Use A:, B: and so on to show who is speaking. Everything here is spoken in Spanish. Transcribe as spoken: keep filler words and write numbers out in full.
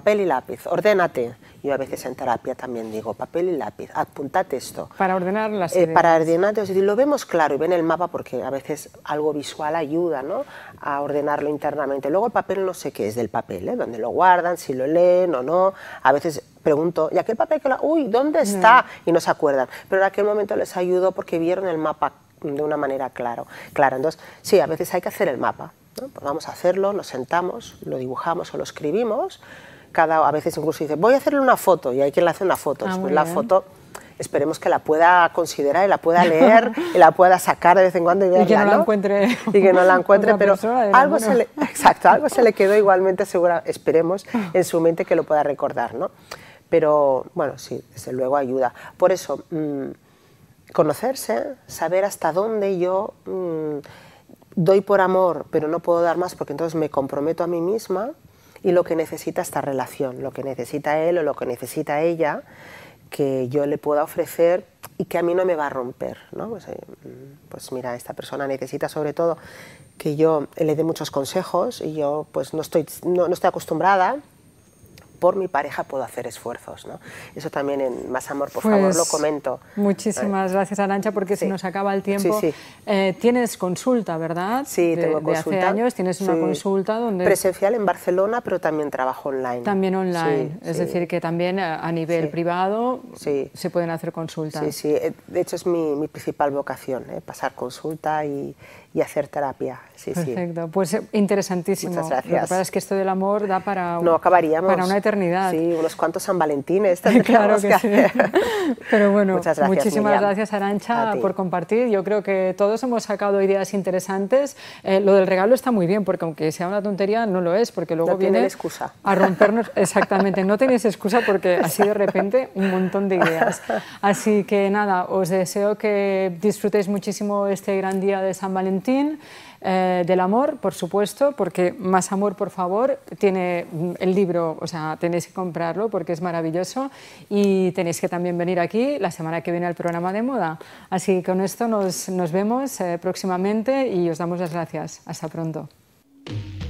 A: papel y lápiz, ordénate. Yo a veces en terapia también digo, papel y lápiz, apuntate esto.
B: Para ordenar las
A: eh,
B: ideas.
A: Para ordenar, es decir, lo vemos claro y ven el mapa porque a veces algo visual ayuda, ¿no?, a ordenarlo internamente. Luego el papel no sé qué es del papel, ¿eh?, dónde lo guardan, si lo leen o no. A veces pregunto, ¿y aquel papel que lo...? Uy, ¿dónde está? No. Y no se acuerdan. Pero en aquel momento les ayudó porque vieron el mapa de una manera claro, clara. Entonces, sí, a veces hay que hacer el mapa, ¿no? Pues vamos a hacerlo, nos sentamos, lo dibujamos o lo escribimos. Cada, a veces incluso dice, voy a hacerle una foto, y hay quien le hace una foto. Ah, pues la foto, esperemos que la pueda considerar y la pueda leer y la pueda sacar de vez en cuando y verla,
B: y que no,
A: ¿no?
B: la encuentre
A: y que no la encuentre, pero algo,
B: bueno.
A: se le, exacto, algo se le quedó igualmente, segura, esperemos, en su mente que lo pueda recordar, ¿no? Pero, bueno, sí, desde luego ayuda. Por eso, mmm, conocerse, saber hasta dónde yo mmm, doy por amor, pero no puedo dar más porque entonces me comprometo a mí misma, y lo que necesita esta relación, lo que necesita él o lo que necesita ella, que yo le pueda ofrecer y que a mí no me va a romper, ¿no? Pues, eh, pues mira, esta persona necesita sobre todo que yo le dé muchos consejos y yo pues no estoy, no, no estoy acostumbrada. Por mi pareja puedo hacer esfuerzos, ¿no? Eso también en Más Amor, por
B: pues,
A: favor, lo comento.
B: Muchísimas gracias, Arantxa, porque sí. se nos acaba el tiempo. Sí, sí. Eh, tienes consulta, ¿verdad?
A: Sí,
B: de,
A: tengo
B: de
A: consulta.
B: hace años tienes una sí. consulta donde...
A: Presencial en Barcelona, pero también trabajo online.
B: También online, sí, es sí. decir, que también a nivel sí. privado
A: sí.
B: se pueden hacer consultas.
A: Sí, sí, de hecho es mi, mi principal vocación, ¿eh? Pasar consulta y, y hacer terapia. Sí,
B: Perfecto,
A: sí.
B: pues interesantísimo.
A: Muchas gracias.
B: Lo que pasa es que esto del amor da para,
A: no acabaríamos.
B: para una eternidad.
A: Sí, unos cuantos San Valentines.
B: Claro que, que sí.
A: Hacer.
B: Pero bueno,
A: Muchas gracias,
B: muchísimas
A: Miriam.
B: gracias, Arantxa, por compartir. Yo creo que todos hemos sacado ideas interesantes. Eh, lo del regalo está muy bien, porque aunque sea una tontería, no lo es, porque luego
A: no
B: viene
A: excusa.
B: a rompernos. Exactamente, no tenéis excusa porque así de repente un montón de ideas. Así que nada, os deseo que disfrutéis muchísimo este gran día de San Valentín. Eh, del amor, por supuesto, porque Más Amor, por favor, tiene el libro, o sea, tenéis que comprarlo porque es maravilloso, y tenéis que también venir aquí la semana que viene al programa de moda. Así que con esto nos, nos vemos eh, próximamente y os damos las gracias. Hasta pronto.